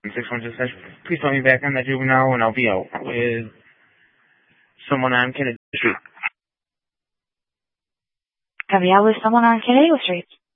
616. Please call me back on that juvenile and I'll be out with someone on Kennedy Street. I'll be out with someone on Kennedy Street.